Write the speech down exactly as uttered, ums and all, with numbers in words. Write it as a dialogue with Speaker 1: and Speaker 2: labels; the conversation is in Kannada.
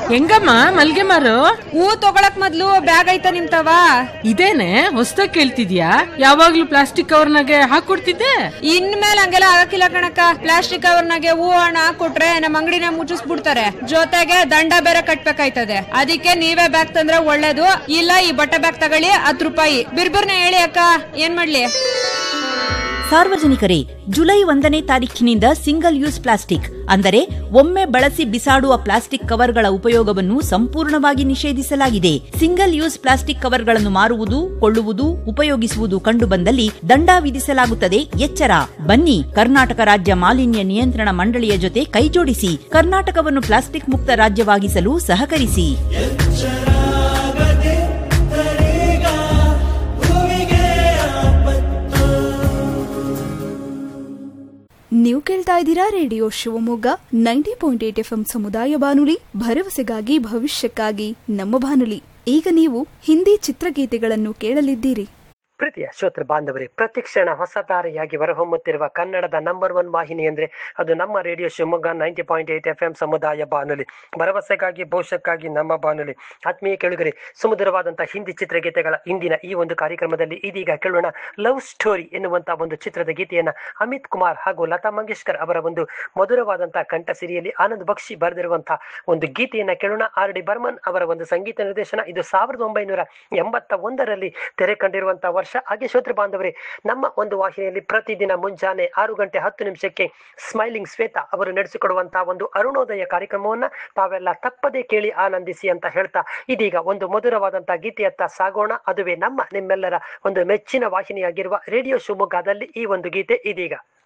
Speaker 1: ಹೆಂಗಮ್ಮ ಮಲ್ಗೆ ಮಾರು?
Speaker 2: ಹೂ ತಗೊಳಕ್ ಮೊದ್ಲು ಬ್ಯಾಗ್ ಐತ ನಿಮ್ತವ?
Speaker 1: ಇದೇನೆ ಹೊಸ್ದಾಗ್ ಕೇಳ್ತಿದ್ಯಾ? ಯಾವಾಗ್ಲೂ ಪ್ಲಾಸ್ಟಿಕ್ ಕವರ್ನಾಗೆ ಹಾಕೊಡ್ತಿದ್ದೆ.
Speaker 2: ಇನ್ಮೇಲೆ ಹಂಗೆಲ್ಲ ಆಗಕ್ಕಿಲ್ಲ ಕಣಕ್ಕ. ಪ್ಲಾಸ್ಟಿಕ್ ಕವರ್ನಾಗೆ ಹೂ ಹಣ ಹಾಕೊಟ್ರೆ ನಮ್ ಅಂಗಡಿನ ಮುಚ್ಚಿಸ್ಬಿಡ್ತಾರೆ, ಜೊತೆಗೆ ದಂಡ ಬೇರೆ ಕಟ್ಬೇಕಾಯ್ತದೆ. ಅದಕ್ಕೆ ನೀವೇ ಬ್ಯಾಗ್ ತಂದ್ರೆ ಒಳ್ಳೇದು. ಇಲ್ಲ ಈ ಬಟ್ಟೆ ಬ್ಯಾಗ್ ತಗೊಳ್ಳಿ, ಹತ್ತು ರೂಪಾಯಿ. ಬಿರ್ಬಿರ್ನ ಹೇಳಿ ಅಕ್ಕ, ಏನ್ ಮಾಡ್ಲಿ?
Speaker 3: ಸಾರ್ವಜನಿಕರೇ, ಜುಲೈ ಒಂದನೇ ತಾರೀಖಿನಿಂದ ಸಿಂಗಲ್ ಯೂಸ್ ಪ್ಲಾಸ್ಟಿಕ್ ಅಂದರೆ ಒಮ್ಮೆ ಬಳಸಿ ಬಿಸಾಡುವ ಪ್ಲಾಸ್ಟಿಕ್ ಕವರ್ಗಳ ಉಪಯೋಗವನ್ನು ಸಂಪೂರ್ಣವಾಗಿ ನಿಷೇಧಿಸಲಾಗಿದೆ. ಸಿಂಗಲ್ ಯೂಸ್ ಪ್ಲಾಸ್ಟಿಕ್ ಕವರ್ಗಳನ್ನು ಮಾರುವುದು, ಕೊಳ್ಳುವುದು, ಉಪಯೋಗಿಸುವುದು ಕಂಡುಬಂದಲ್ಲಿ ದಂಡ ವಿಧಿಸಲಾಗುತ್ತದೆ. ಎಚ್ಚರ! ಬನ್ನಿ, ಕರ್ನಾಟಕ ರಾಜ್ಯ ಮಾಲಿನ್ಯ ನಿಯಂತ್ರಣ ಮಂಡಳಿಯ ಜೊತೆ ಕೈಜೋಡಿಸಿ ಕರ್ನಾಟಕವನ್ನು ಪ್ಲಾಸ್ಟಿಕ್ ಮುಕ್ತ ರಾಜ್ಯವಾಗಿಸಲು ಸಹಕರಿಸಿ.
Speaker 4: ನೀವು ಕೇಳ್ತಾ ಇದ್ದೀರಾ radio Shivamogga ninety point eight F M ಸಮುದಾಯ ಬಾನುಲಿ, ಭರವಸೆಗಾಗಿ ಭವಿಷ್ಯಕ್ಕಾಗಿ ನಮ್ಮ ಬಾನುಲಿ. ಈಗ ನೀವು ಹಿಂದಿ ಚಿತ್ರಗೀತೆಗಳನ್ನು ಕೇಳಲಿದ್ದೀರಿ.
Speaker 5: ಪ್ರೀತಿಯ ಶ್ರೋತೃ ಬಾಂಧವರೇ, ಪ್ರತಿಕ್ಷಣ ಹೊಸ ತಾರೆಯಾಗಿ ಹೊರಹೊಮ್ಮುತ್ತಿರುವ ಕನ್ನಡದ ನಂಬರ್ ಒನ್ ವಾಹಿನಿ ಅಂದರೆ ಅದು ನಮ್ಮ radio Shivamogga ninety point eight F M ಸಮುದಾಯ ಬಾನುಲಿ, ಭರವಸೆಗಾಗಿ ಭವಿಷ್ಯಕ್ಕಾಗಿ ನಮ್ಮ ಬಾನುಲಿ. ಆತ್ಮೀಯ ಕೇಳುಗರೆ, ಸುಮಧುರವಾದಂತಹ ಹಿಂದಿ ಚಿತ್ರಗೀತೆಗಳ ಇಂದಿನ ಈ ಒಂದು ಕಾರ್ಯಕ್ರಮದಲ್ಲಿ ಇದೀಗ ಕೇಳೋಣ ಲವ್ ಸ್ಟೋರಿ ಎನ್ನುವಂತ ಒಂದು ಚಿತ್ರದ ಗೀತೆಯನ್ನ ಅಮಿತ್ ಕುಮಾರ್ ಹಾಗೂ ಲತಾ ಮಂಗೇಶ್ಕರ್ ಅವರ ಒಂದು ಮಧುರವಾದಂತಹ ಕಂಠಸಿರಿಯಲ್ಲಿ ಆನಂದ್ ಬಕ್ಷಿ ಬರೆದಿರುವಂತಹ ಒಂದು ಗೀತೆಯನ್ನ ಕೇಳೋಣ. ಆರ್ ಡಿ ಬರ್ಮನ್ ಅವರ ಒಂದು ಸಂಗೀತ ನಿರ್ದೇಶನ. ಇದು ಸಾವಿರದ ಒಂಬೈನೂರ ಎಂಬತ್ತ ಒಂದರಲ್ಲಿ ತೆರೆ ಕಂಡಿರುವಂತಹ ವರ್ಷ. ಹಾಗೆ ಶ್ರೋತೃ ಬಾಂಧವರೇ, ನಮ್ಮ ಒಂದು ವಾಹಿನಿಯಲ್ಲಿ ಪ್ರತಿದಿನ ಮುಂಜಾನೆ ಆರು ಗಂಟೆ ಹತ್ತು ನಿಮಿಷಕ್ಕೆ ಸ್ಮೈಲಿಂಗ್ ಶ್ವೇತಾ ಅವರು ನಡೆಸಿಕೊಡುವಂತಹ ಒಂದು ಅರುಣೋದಯ ಕಾರ್ಯಕ್ರಮವನ್ನ ತಾವೆಲ್ಲ ತಪ್ಪದೇ ಕೇಳಿ ಆನಂದಿಸಿ ಅಂತ ಹೇಳ್ತಾ ಇದೀಗ ಒಂದು ಮಧುರವಾದಂತಹ ಗೀತೆಯತ್ತ ಸಾಗೋಣ. ಅದುವೇ ನಮ್ಮ ನಿಮ್ಮೆಲ್ಲರ ಒಂದು ಮೆಚ್ಚಿನ ವಾಹಿನಿಯಾಗಿರುವ ರೇಡಿಯೋ ಶಿವಮೊಗ್ಗದಲ್ಲಿ ಈ ಒಂದು ಗೀತೆ ಇದೀಗ.